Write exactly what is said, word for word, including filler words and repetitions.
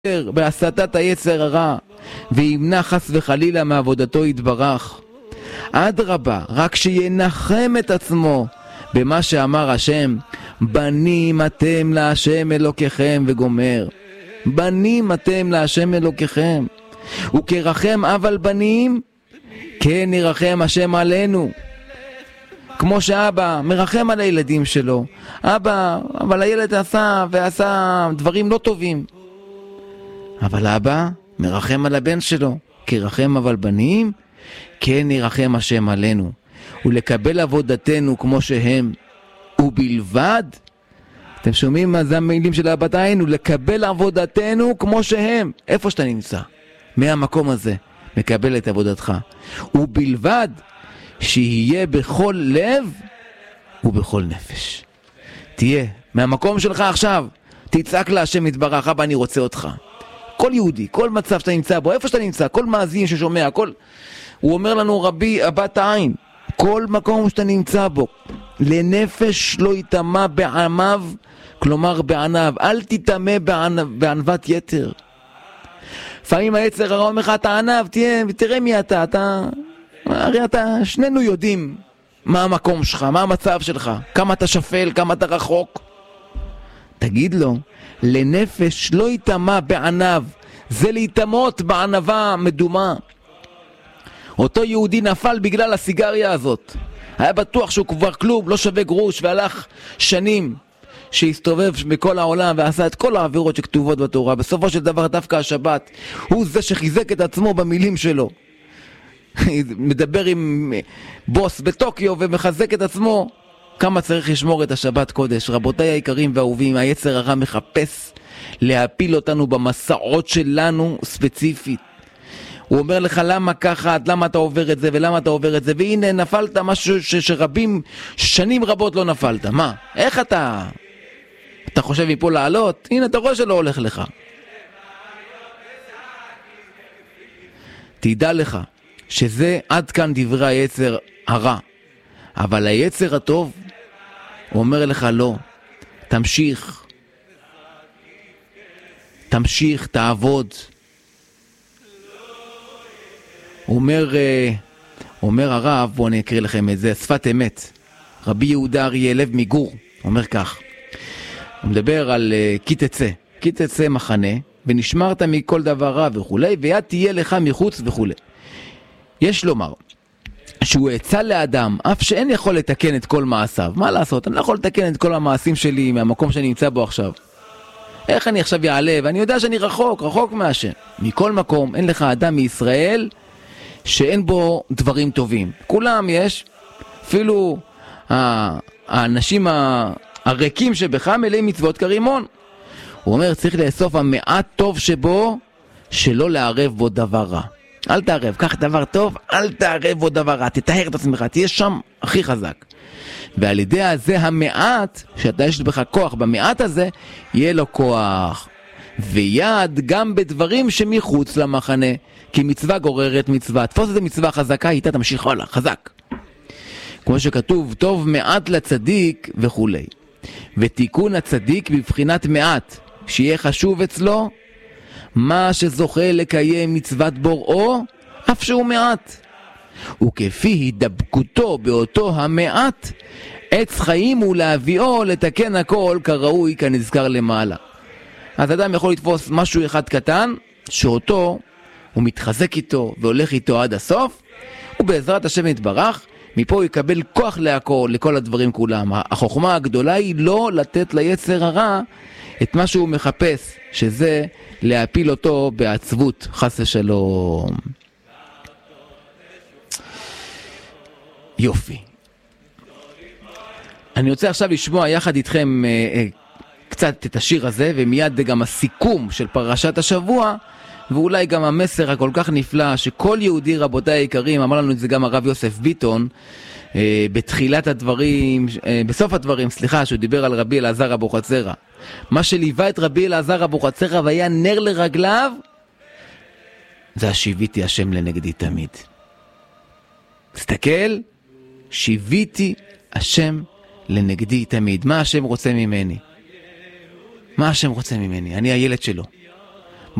בהסתת היצר הרע, וימנע חס וחלילה מעבודתו יתברך. אדרבה, רק שינחם את עצמו במה שאמר השם, בנים אתם להשם אלוקיכם, וגומר. בנים אתם להשם אלוקיכם, וכרחם אב על בנים, כן ירחם השם עלינו. כמו שאבא מרחם על הילדים שלו, אבא, אבל הילד עשה ועשה דברים לא טובים, אבל אבא מרחם על הבן שלו, כרחם אבל בנים, כן ירחם השם עלינו. ולקבל עבודתנו כמו שהם, ובלבד, אתם שומעים מה זה המילים של אבא תאינו, לקבל עבודתנו כמו שהם, איפה שאתה נמצא, מהמקום הזה, מקבל את עבודתך, ובלבד שיהיה בכל לב ובכל נפש. תהיה מהמקום שלך עכשיו, תצעק להשם יתברך, אבא אני רוצה אותך. כל יהודי, כל מצב שאתה נמצא בו, איפה שאתה נמצא, כל מאזין ששומע, כל... הוא אומר לנו רבי אבא תאין, כל מקום שאתה נמצא בו, לנפש לא יתמה בעמיו, כלומר בעניו, אל תתמה בענבת יתר. לפעמים היצר הרע אומר לך, אתה ענב, תהיה, תראה מי אתה, אתה, הרי אתה, שנינו יודעים מה המקום שלך, מה המצב שלך, כמה אתה שפל, כמה אתה רחוק. תגיד לו, לנפש לא יתמה בעניו, זה להתאמות בענבה מדומה. אותו יהודי נפל בגלל הסיגריה הזאת, היה בטוח שהוא כבר כלום, לא שווה גרוש, והלך שנים שהסתובב בכל העולם ועשה את כל העבירות שכתובות בתורה. בסופו של דבר דווקא השבת הוא זה שחיזק את עצמו במילים שלו, מדבר עם בוס בטוקיו ומחזק את עצמו. כמה צריך לשמור את השבת קודש. רבותיי היקרים והאהובים, היצר הרע מחפש להפיל אותנו במסעות שלנו ספציפית. הוא אומר לך למה ככה, למה אתה עובר את זה ולמה אתה עובר את זה, והנה נפלת משהו ש- שרבים שנים רבות לא נפלת. מה? איך אתה אתה חושב מפה לעלות? הנה אתה רואה שלא הולך לך. תדע לך שזה עד כאן דברי היצר הרע, אבל היצר הטוב אומר לך לא, תמשיך, תמשיך, תעבוד. אומר, אומר הרב, בואו אני אקריא לכם את זה, שפת אמת, רבי יהודה אריה לב מגור, אומר כך, הוא מדבר על כי תצא, כי תצא מחנה, ונשמרת מכל דבר רע וכולי, ויד תהיה לך מחוץ וכולי. יש לומר, שהוא יצא לאדם, אף שאין יכול לתקן את כל מעשיו. מה לעשות? אני לא יכול לתקן את כל המעשים שלי מהמקום שאני נמצא בו עכשיו. איך אני עכשיו יעלה? ואני יודע שאני רחוק, רחוק מהשם. מכל מקום, אין לך אדם מישראל שאין בו דברים טובים. כולם יש, אפילו האנשים הריקים שבך מלאים מצוות כרימון. הוא אומר, צריך לאסוף המעט טוב שבו, שלא לערב בו דבר רע. אל תערב, קח דבר טוב, אל תערב בו דבר רע, תתאר את עצמך, תהיה שם הכי חזק. ועל ידי הזה המעט, שאתה יש בך כוח במעט הזה, יהיה לו כוח. ויד גם בדברים שמחוץ למחנה, כי מצווה גוררת מצווה. תפוס את מצווה חזקה, איתה תמשיך הלאה, חזק. כמו שכתוב, טוב מעט לצדיק וכו'. ותיקון הצדיק בבחינת מעט, שיהיה חשוב אצלו, מה שזוכה לקיים מצוות בוראו, אף שהוא מעט. וכפי הידבקותו באותו המעט, עץ חיים הוא להביאו לתקן הכל כראוי כנזכר למעלה. אז אדם יכול לתפוס משהו אחד קטן, שאותו הוא מתחזק איתו והולך איתו עד הסוף, ובעזרת השם יתברך, מפה הוא יקבל כוח להכל, לכל הדברים כולם. החוכמה הגדולה היא לא לתת ליצר הרע את מה שהוא מחפש, שזה להפיל אותו בעצבות, חס ושלום. יופי. אני רוצה עכשיו לשמוע יחד איתכם אה, אה, קצת את השיר הזה, ומיד גם הסיכום של פרשת השבוע, ואולי גם המסר הכל כך נפלא שכל יהודי, רבותיי היקרים, אמר לנו את זה גם הרב יוסף ביטון, אה, בתחילת הדברים, אה, בסוף הדברים, סליחה, שהוא דיבר על רבי אלעזר אבוחצירא. מה שליווה את רבי אלעזר אבוחצירא והיה נר לרגליו, זה השיביתי השם לנגדי תמיד. תסתכל, שיביתי השם לנגדי תמיד. מה השם רוצה ממני? מה השם רוצה ממני? אני הילד שלו.